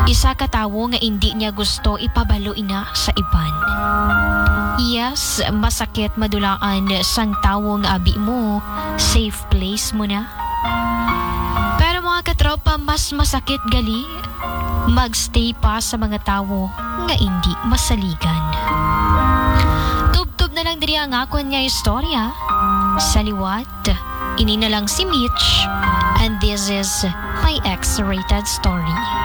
Isa ka tawo nga hindi niya gusto ipabalo ina sa iban. Yes, masakit madulaan sang tawo nga abi mo, safe place mo na. Pero mga katropa, mas masakit gali magstay pa sa mga tawo nga hindi masaligan. Tub-tub na lang diri ang akon nga istorya. Sa liwat, ini na lang si Mitch, and this is my X-rated story.